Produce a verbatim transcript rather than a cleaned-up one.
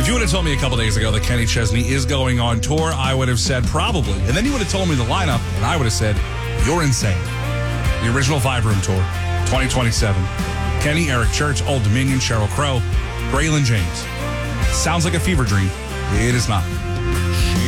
you would have told me a couple days ago that Kenny Chesney is going on tour, I would have said probably. And then you would have told me the lineup, and I would have said, you're insane. The original five-room tour, twenty twenty-seven. Kenny, Eric Church, Old Dominion, Sheryl Crow, Braylon James. Sounds like a fever dream. It is not.